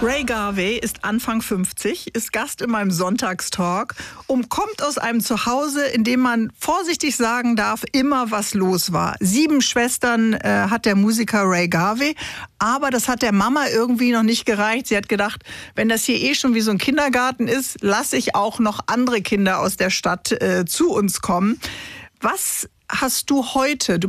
Ray Garvey ist Anfang 50, ist Gast in meinem Sonntagstalk und kommt aus einem Zuhause, in dem man vorsichtig sagen darf, immer was los war. 7 Schwestern hat der Musiker Ray Garvey, aber das hat der Mama irgendwie noch nicht gereicht. Sie hat gedacht, wenn das hier eh schon wie so ein Kindergarten ist, lasse ich auch noch andere Kinder aus der Stadt zu uns kommen. Was hast du heute?